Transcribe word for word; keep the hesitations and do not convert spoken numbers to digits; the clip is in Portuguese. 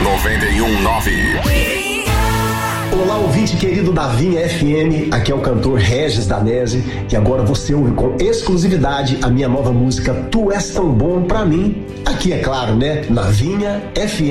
noventa e um nove. Olá, ouvinte querido da Vinha F M, aqui é o cantor Regis Danese e agora você ouve com exclusividade a minha nova música Tu És Tão Bom Pra Mim, aqui é claro, né, na Vinha F M.